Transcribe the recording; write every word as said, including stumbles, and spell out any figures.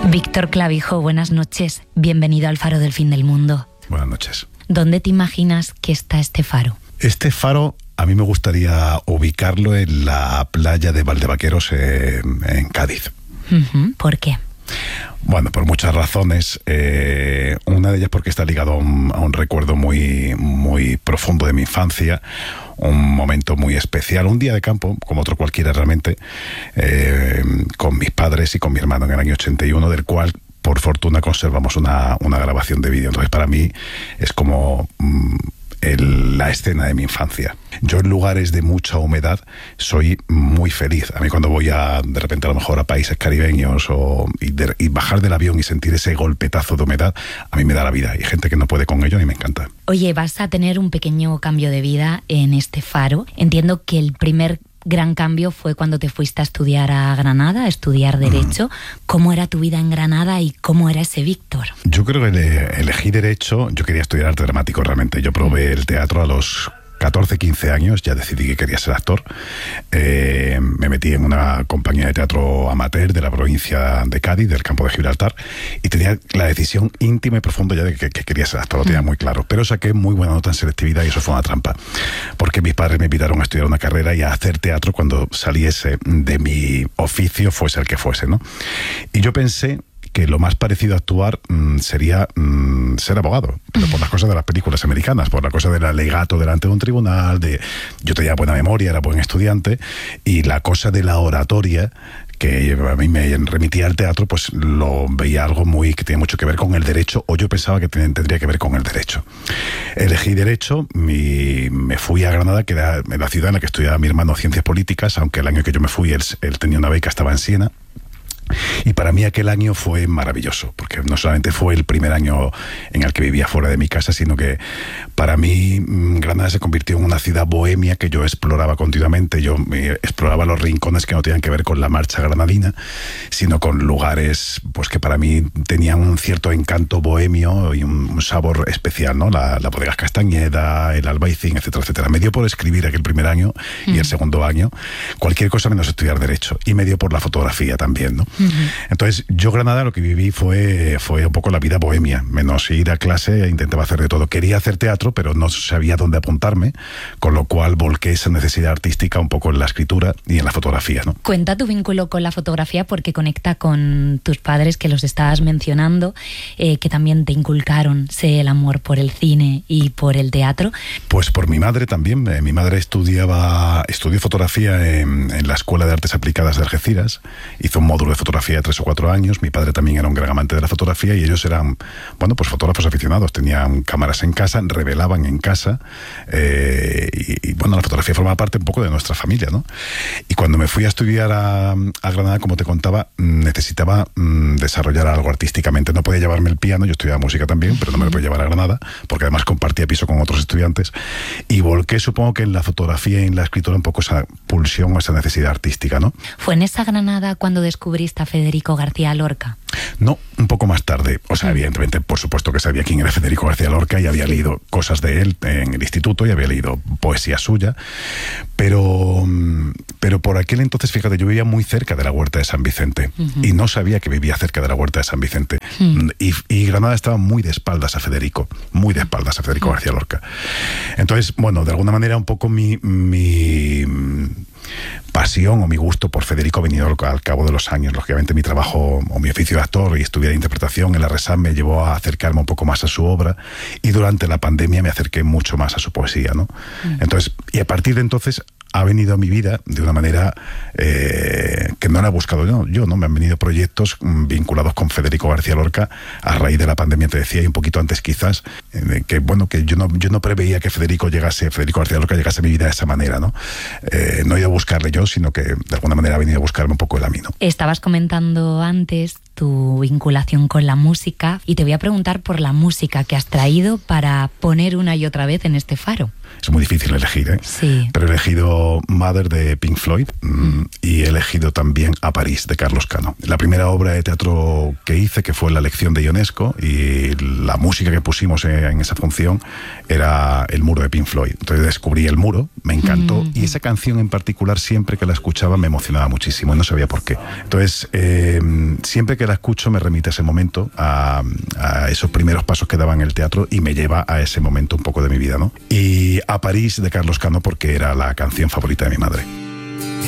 Víctor Clavijo, buenas noches. Bienvenido al Faro del Fin del Mundo. Buenas noches. ¿Dónde te imaginas que está este faro? Este faro a mí me gustaría ubicarlo en la playa de Valdevaqueros en, en Cádiz. Uh-huh. ¿Por qué? Bueno, por muchas razones. Eh, una de ellas porque está ligado a un, a un recuerdo muy, muy profundo de mi infancia, un momento muy especial, un día de campo, como otro cualquiera realmente, eh, con mis padres y con mi hermano en el año ochenta y uno, del cual por fortuna conservamos una, una grabación de vídeo. Entonces para mí es como mmm, el, la escena de mi infancia. Yo en lugares de mucha humedad soy muy feliz. A mí cuando voy a, de repente a lo mejor a países caribeños o, y, de, y bajar del avión y sentir ese golpetazo de humedad, a mí me da la vida. Hay gente que no puede con ello y me encanta. Oye, vas a tener un pequeño cambio de vida en este faro. Entiendo que el primer gran cambio fue cuando te fuiste a estudiar a Granada, a estudiar Derecho. Mm. ¿Cómo era tu vida en Granada y cómo era ese Víctor? Yo creo que le, elegí Derecho. Yo quería estudiar arte dramático realmente. Yo probé el teatro a los catorce, quince años, ya decidí que quería ser actor. Eh, me metí en una compañía de teatro amateur de la provincia de Cádiz, del campo de Gibraltar, y tenía la decisión íntima y profunda ya de que, que quería ser actor, lo tenía muy claro. Pero saqué muy buena nota en selectividad y eso fue una trampa, porque mis padres me invitaron a estudiar una carrera y a hacer teatro cuando saliese de mi oficio, fuese el que fuese, ¿no? Y yo pensé que lo más parecido a actuar mmm, sería mmm, ser abogado, pero por las cosas de las películas americanas, por la cosa del alegato delante de un tribunal, de yo tenía buena memoria, era buen estudiante, y la cosa de la oratoria, que a mí me remitía al teatro, pues lo veía algo muy que tenía mucho que ver con el derecho, o yo pensaba que tendría que ver con el derecho. Elegí Derecho, mi, me fui a Granada, que era la ciudad en la que estudiaba mi hermano Ciencias Políticas, aunque el año que yo me fui, él, él tenía una beca, estaba en Siena. Y para mí aquel año fue maravilloso, porque no solamente fue el primer año en el que vivía fuera de mi casa, sino que para mí Granada se convirtió en una ciudad bohemia que yo exploraba continuamente. Yo exploraba los rincones que no tenían que ver con la marcha granadina, sino con lugares pues que para mí tenían un cierto encanto bohemio y un, un sabor especial, ¿no? La, la Bodegas Castañeda, el Albaicín, etcétera, etcétera. Me dio por escribir aquel primer año y mm. el segundo año cualquier cosa menos estudiar Derecho, y me dio por la fotografía también, ¿no? Uh-huh. Entonces yo Granada lo que viví fue, fue un poco la vida bohemia, menos ir a clase, intentaba hacer de todo. Quería hacer teatro, pero no sabía dónde apuntarme, con lo cual volqué esa necesidad artística un poco en la escritura y en la fotografía, ¿no? Cuenta tu vínculo con la fotografía, porque conecta con tus padres, que los estabas mencionando, eh, que también te inculcaron sé, el amor por el cine y por el teatro. Pues por mi madre también. Eh, mi madre estudiaba estudió fotografía en, en la Escuela de Artes Aplicadas de Algeciras, hizo un módulo de fotografía fotografía de tres o cuatro años. Mi padre también era un gran amante de la fotografía y ellos eran, bueno, pues fotógrafos aficionados. Tenían cámaras en casa, revelaban en casa eh, y, y, bueno, la fotografía formaba parte un poco de nuestra familia, ¿no? Y cuando me fui a estudiar a, a Granada, como te contaba, necesitaba mm, desarrollar algo artísticamente. No podía llevarme el piano, yo estudiaba música también, pero no me lo podía llevar a Granada, porque además compartía piso con otros estudiantes. Y volqué, supongo que en la fotografía y en la escritura, un poco esa pulsión o esa necesidad artística, ¿no? ¿Fue en esa Granada cuando descubriste a Federico García Lorca? No, un poco más tarde. O sea, evidentemente, por supuesto que sabía quién era Federico García Lorca y había leído cosas de él en el instituto y había leído poesía suya, pero, pero por aquel entonces, fíjate, yo vivía muy cerca de la Huerta de San Vicente uh-huh. y no sabía que vivía cerca de la Huerta de San Vicente. Uh-huh. Y, y Granada estaba muy de espaldas a Federico, muy de espaldas a Federico uh-huh. García Lorca. Entonces, bueno, de alguna manera un poco mi... mi pasión o mi gusto por Federico ha venido al cabo de los años. Lógicamente mi trabajo o mi oficio de actor y estudiar interpretación en la RESAM me llevó a acercarme un poco más a su obra, y durante la pandemia me acerqué mucho más a su poesía, ¿no? Mm. Entonces, y a partir de entonces ha venido a mi vida de una manera eh, que no la he buscado yo, yo, ¿no? Me han venido proyectos vinculados con Federico García Lorca a raíz de la pandemia, te decía, y un poquito antes quizás, eh, que bueno, que yo no, yo no preveía que Federico llegase, Federico García Lorca llegase a mi vida de esa manera, ¿no? Eh, no he ido a buscarle yo, sino que de alguna manera ha venido a buscarme un poco el a mí, ¿no? Estabas comentando antes tu vinculación con la música, y te voy a preguntar por la música que has traído para poner una y otra vez en este faro. Es muy difícil elegir, ¿eh? Sí. Pero he elegido Mother de Pink Floyd mm, y he elegido también A París de Carlos Cano. La primera obra de teatro que hice, que fue La lección de Ionesco, y la música que pusimos en esa función era El muro de Pink Floyd. Entonces descubrí El muro, me encantó, mm. y esa canción en particular, siempre que la escuchaba me emocionaba muchísimo y no sabía por qué. Entonces, eh, siempre que la escucho me remite a ese momento, a, a esos primeros pasos que daba en el teatro y me lleva a ese momento un poco de mi vida, ¿no? Y a París de Carlos Cano porque era la canción favorita de mi madre.